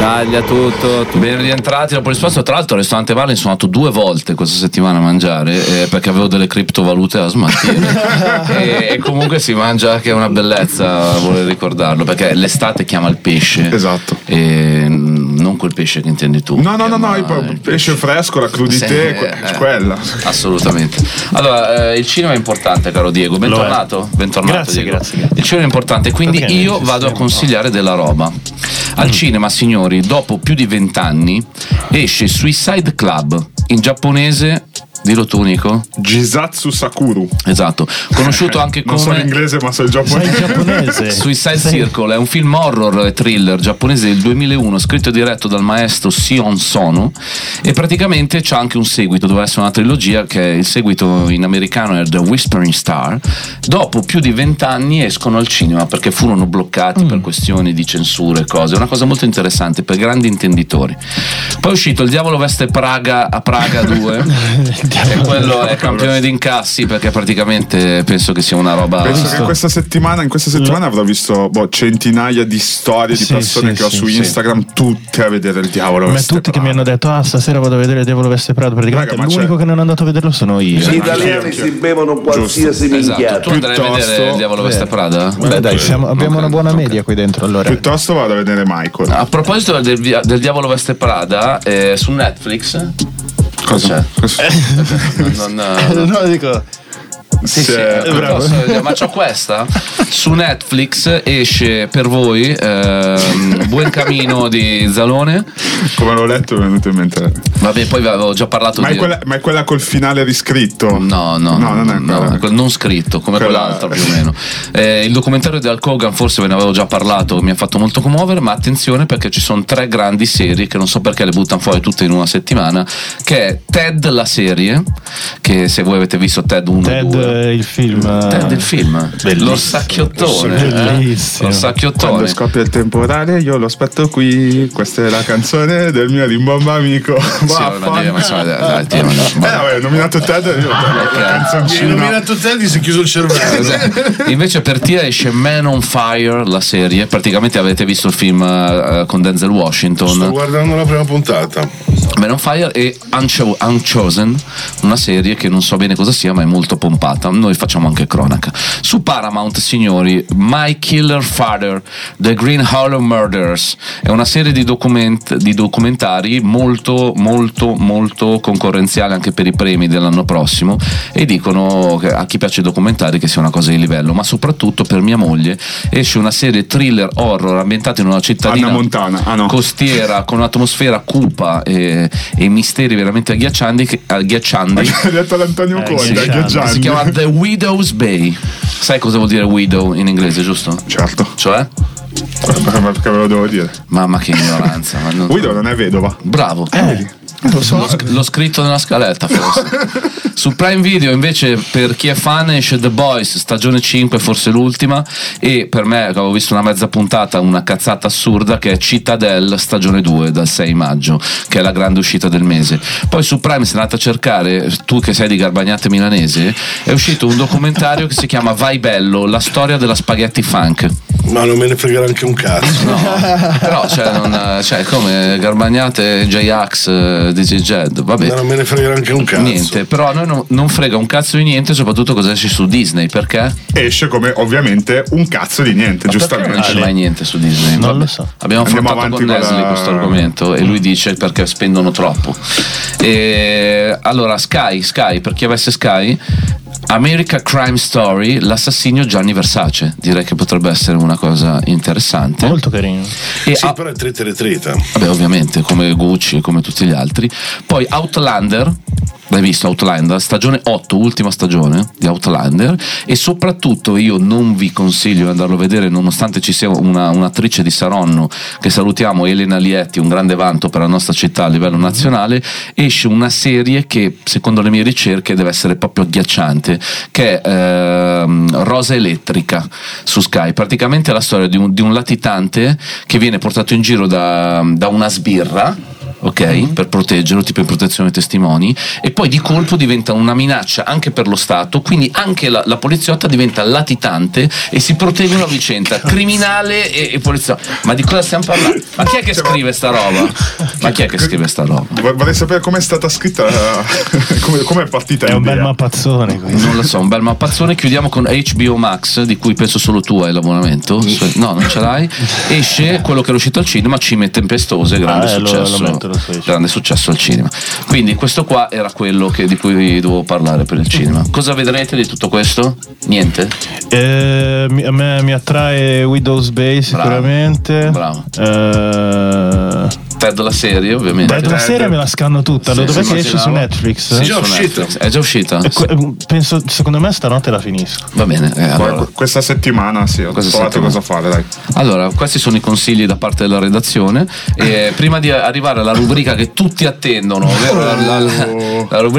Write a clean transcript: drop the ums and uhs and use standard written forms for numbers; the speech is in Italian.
Taglia tutto. Ben rientrati dopo risposto. Tra l'altro al ristorante Marlin sono andato 2 volte questa settimana a mangiare perché avevo delle criptovalute da smaltire e comunque si mangia, che è una bellezza voler ricordarlo, perché l'estate chiama il pesce. Esatto. E non quel pesce che intendi tu. No, il pesce fresco, la crudité, quella. Assolutamente. Allora, il cinema è importante, caro Diego. Bentornato. Grazie, Diego. grazie. Il cinema è importante, quindi io vado a consigliare della roba. Al cinema, signori, dopo più di 20 anni esce Suicide Club, in giapponese. Dillo tu, Nico. Jisatsu Sakuru. Esatto, conosciuto anche come... Non so l'inglese ma so il giapponese. Suicide Circle è un film horror e thriller giapponese del 2001, scritto e diretto dal maestro Sion Sono, e praticamente c'ha anche un seguito, doveva essere una trilogia, che il seguito in americano è The Whispering Star. Dopo più di 20 anni escono al cinema perché furono bloccati per questioni di censura e cose. È una cosa molto interessante per grandi intenditori. Poi è uscito Il Diavolo Veste Praga a Praga 2 e quello è campione di incassi, perché praticamente penso che sia una roba. Penso che in questa settimana avrò visto centinaia di storie di persone che ho su Instagram, tutte a vedere Il Diavolo Veste Prada. Tutti che mi hanno detto stasera vado a vedere Il Diavolo Veste Prada, praticamente l'unico che non è andato a vederlo sono io. Gli italiani si bevono qualsiasi minchiata. Esatto. Tu andrai a vedere Il Diavolo Veste Prada? Beh dai, abbiamo una buona media qui dentro, allora. Piuttosto vado a vedere Michael. A proposito del Diavolo Veste Prada, su Netflix. Cosa? No, dico. Sì, ma c'ho questa su Netflix, esce per voi Buen Camino di Zalone. Come l'ho letto mi è venuto in mente. Vabbè, poi avevo già parlato ma è quella col finale riscritto? No, non scritto come quell'altro più o meno. Il documentario di Hulk Hogan forse ve ne avevo già parlato, mi ha fatto molto commuovere, ma attenzione perché ci sono 3 grandi serie che non so perché le buttano fuori tutte in una settimana, che è Ted la serie, che se voi avete visto Ted 1 e 2, il film lo sacchiottone, lo sacchiottone. Quando scoppia il temporale io lo aspetto qui, questa è la canzone del mio rimbomba amico. Nominato Ted, nominato Ted, si è chiuso il cervello. Invece per te esce Man on Fire, la serie. Praticamente avete visto il film con Denzel Washington. Sto guardando la prima puntata. Man on Fire e Unchosen, una serie che non so bene cosa sia ma è molto pompata. Noi facciamo anche cronaca. Su Paramount, signori, My Killer Father, The Green Hollow Murders, è una serie di documentari molto molto molto concorrenziale anche per i premi dell'anno prossimo, e dicono che a chi piace i documentari che sia una cosa di livello, ma soprattutto per mia moglie esce una serie thriller horror ambientata in una cittadina costiera con un'atmosfera cupa e misteri veramente agghiaccianti. Hai detto l'Antonio Conte, agghiaccianti. Si chiama The Widow's Bay. Sai cosa vuol dire widow in inglese, giusto? Certo. Cioè? Perché ve lo devo dire. Mamma che ignoranza. Widow non è vedova. Bravo. L'ho scritto nella scaletta forse. Su Prime Video invece per chi è fan esce The Boys stagione 5, forse l'ultima, e per me che avevo visto una mezza puntata, una cazzata assurda, che è Citadel stagione 2 dal 6 maggio, che è la grande uscita del mese. Poi su Prime sei andato a cercare, tu che sei di Garbagnate milanese, è uscito un documentario che si chiama Vai Bello, la storia della spaghetti funk. Ma non me ne frega neanche un cazzo. No, però come Garbagnate, J-Ax, DJ Jed, vabbè. Non me ne frega neanche un cazzo. Niente, però a noi non frega un cazzo di niente, soprattutto cosa esce su Disney, perché? Esce come ovviamente un cazzo di niente, ma giustamente. Non c'è mai niente su Disney. Non lo so. Abbiamo affrontato con Nestle questo argomento e lui dice perché spendono troppo. E allora Sky, per chi avesse Sky, America Crime Story, l'assassinio Gianni Versace, direi che potrebbe essere una cosa interessante, molto carino. E sì, però è trita. Vabbè, ovviamente, come Gucci e come tutti gli altri. Poi Outlander, l'hai visto Outlander? Stagione 8, ultima stagione di Outlander, e soprattutto io non vi consiglio di andarlo a vedere, nonostante ci sia un'attrice di Saronno, che salutiamo, Elena Lietti, un grande vanto per la nostra città a livello nazionale. Esce una serie che secondo le mie ricerche deve essere proprio agghiacciante, che è Rosa Elettrica su Sky. Praticamente è la storia di un latitante che viene portato in giro da una sbirra ok? Per proteggerlo, tipo in protezione testimoni, e poi di colpo diventa una minaccia anche per lo Stato, quindi anche la poliziotta diventa latitante e si proteggono a vicenda, criminale e poliziotto. Ma di cosa stiamo parlando? Ma chi è che scrive sta roba? Ma chi è che scrive sta roba? Vorrei sapere com'è stata scritta, come è partita. È un bel mappazzone questo. Non lo so, un bel mappazzone. Chiudiamo con HBO Max, di cui penso solo tu hai l'abbonamento. No, non ce l'hai. Esce quello che è uscito al cinema, Cime Tempestose, grande successo. Grande successo al cinema. Quindi questo qua era quello di cui dovevo parlare per il cinema. Cosa vedrete di tutto questo? Niente? A me mi attrae Widow's Bay sicuramente. Bravo. Ted la serie, ovviamente. Ted la serie me la scanno tutta. Sì, dov'è che esce su Netflix? Sì, è già uscita. Penso, secondo me stanotte la finisco. Va bene. Allora. Questa settimana ho trovato cosa fare, dai. Allora, questi sono i consigli da parte della redazione. E prima di arrivare alla rubrica che tutti attendono, ovvero la rubrica